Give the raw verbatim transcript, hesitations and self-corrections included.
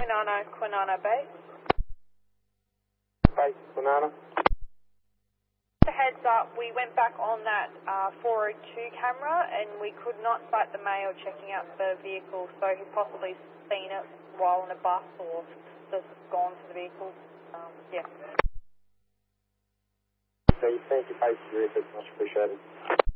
Quinana, Quinana Bay. Base, Quinana. A heads up, we went back on that uh, four oh two camera and we could not sight the male checking out the vehicle, so he's possibly seen it while in a bus or just gone to the vehicle. Um, yeah. So you thank you, base, your efforts, much appreciated.